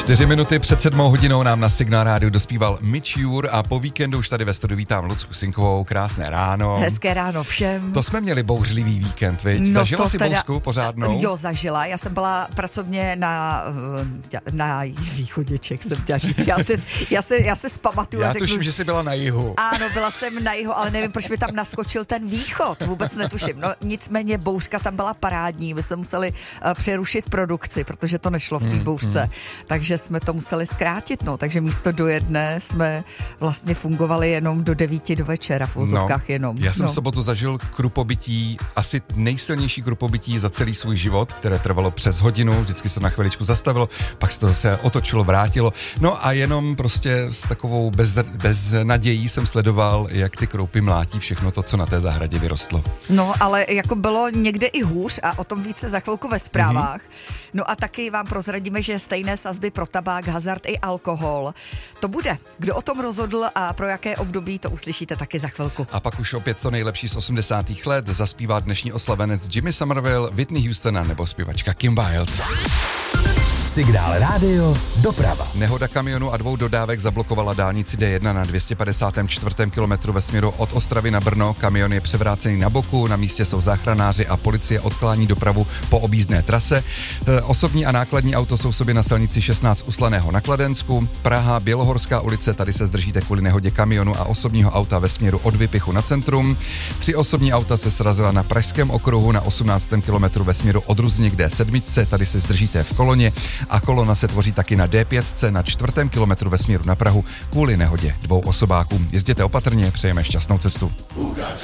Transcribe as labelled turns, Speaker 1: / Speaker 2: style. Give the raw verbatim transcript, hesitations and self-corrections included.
Speaker 1: Čtyři minuty před sedmou hodinou nám na Signál rádiu dospíval Mitch Jur a po víkendu už tady ve studiu vítám Lucku Sinkovou. Krásné ráno.
Speaker 2: Hezké ráno všem.
Speaker 1: To jsme měli bouřlivý víkend, viď?
Speaker 2: No
Speaker 1: Zažila
Speaker 2: to
Speaker 1: si
Speaker 2: teda,
Speaker 1: bouřku pořádnou?
Speaker 2: Jo, zažila. Já jsem byla pracovně na, na východěček, jsem chtěla říct. Já se, já se, já se zpamatuju.
Speaker 1: Já
Speaker 2: řeknu,
Speaker 1: tuším, že jsi byla na jihu.
Speaker 2: Ano, byla jsem na jihu, ale nevím, proč mi tam naskočil ten východ. Vůbec netuším. No nicméně bouřka tam byla parádní. My jsme museli uh, přerušit produkci, protože to nešlo v té hmm, bouřce. Hmm. Takže jsme to museli zkrátit, no. Takže místo do jedné jsme vlastně fungovali jenom do devíti do večera, v úzovkách no, jenom.
Speaker 1: Já jsem
Speaker 2: no.
Speaker 1: v sobotu zažil krupobytí, asi nejsilnější krupobytí za celý svůj život, které trvalo přes hodinu, vždycky se na chviličku zastavilo, pak se to zase otočilo, vrátilo. No a jenom prostě s takovou bez, bez nadějí jsem sledoval, jak ty kroupy mlátí všechno to, co na té zahradě vyrostlo.
Speaker 2: No, ale jako bylo někde i hůř a o tom více za chvilku ve zprávách. Mm-hmm. No a taky vám prozradíme, že stejné sazby pro tabák, hazard i alkohol. To bude. Kdo o tom rozhodl a pro jaké období, to uslyšíte taky za chvilku.
Speaker 1: A pak už opět to nejlepší z osmdesátých let zaspívá dnešní oslavenec Jimmy Somerville, Whitney Houstona nebo zpěvačka Kim Wilde.
Speaker 3: Signál rádio, doprava.
Speaker 1: Nehoda kamionu a dvou dodávek zablokovala dálnici D jedna na dvě stě padesát čtyři kilometru ve směru od Ostravy na Brno. Kamion je převrácený na boku, na místě jsou záchranáři a policie odklání dopravu po objízdné trase. Osobní a nákladní auto jsou sobě na silnici šestnáct u Slaného na Kladensku. Praha, Bělohorská ulice, tady se zdržíte kvůli nehodě kamionu a osobního auta ve směru od Vypichu na centrum. Tři osobní auta se srazila na Pražském okruhu na osmnáctém kilometru ve směru od Ruzně k D sedm, tady se zdržíte v Koloně. A kolona se tvoří taky na D pět na čtvrtém kilometru ve směru na Prahu kvůli nehodě dvou osobáků. Jezděte opatrně, přejeme šťastnou cestu.